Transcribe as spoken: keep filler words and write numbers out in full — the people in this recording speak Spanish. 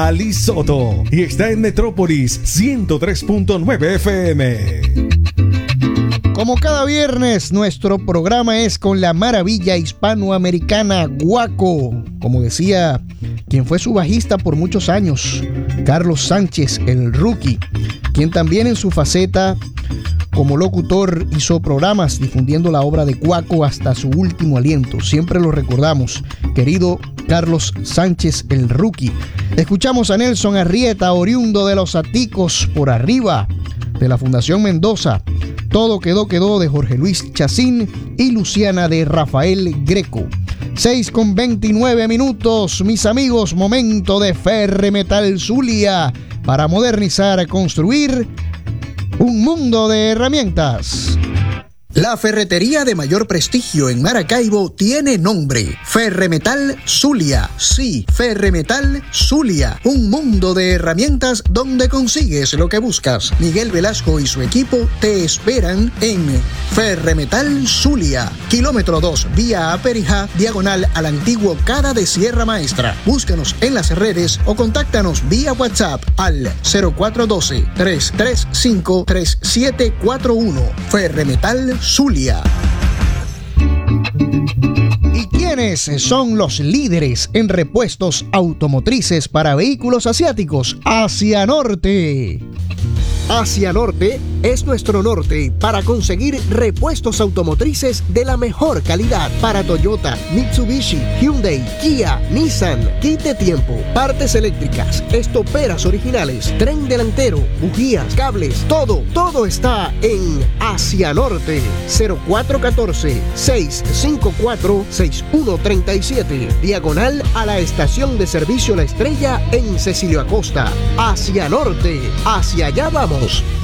Ali Soto y está en Metrópolis ciento tres punto nueve F M. Como cada viernes, nuestro programa es con la maravilla hispanoamericana Guaco. Como decía quien fue su bajista por muchos años, Carlos Sánchez, el Rookie, quien también en su faceta como locutor hizo programas difundiendo la obra de Guaco hasta su último aliento. Siempre lo recordamos, querido Carlos Sánchez, el Rookie. Escuchamos a Nelson Arrieta, oriundo de Los Aticos, por arriba, de la Fundación Mendoza. Todo quedó, quedó, de Jorge Luis Chacín, y Luciana, de Rafael Greco. seis con veintinueve minutos, mis amigos, momento de Ferremetal Zulia para modernizar, construir un mundo de herramientas. La ferretería de mayor prestigio en Maracaibo tiene nombre: Ferremetal Zulia. Sí, Ferremetal Zulia. Un mundo de herramientas donde consigues lo que buscas. Miguel Velasco y su equipo te esperan en Ferremetal Zulia, kilómetro dos, vía Aperija, diagonal al antiguo Cara de Sierra Maestra. Búscanos en las redes o contáctanos vía WhatsApp al cero cuatro uno dos, tres tres cinco, tres siete cuatro uno. Ferremetal Zulia. ¿Y quiénes son los líderes en repuestos automotrices para vehículos asiáticos? Asia Norte. Asia Norte es nuestro norte para conseguir repuestos automotrices de la mejor calidad para Toyota, Mitsubishi, Hyundai, Kia, Nissan. Quite tiempo, partes eléctricas, estoperas originales, tren delantero, bujías, cables, todo, todo está en Asia Norte. Cero cuatro uno cuatro, seis cinco cuatro, seis uno tres siete, diagonal a la estación de servicio La Estrella en Cecilio Acosta. Asia Norte, hacia allá vamos.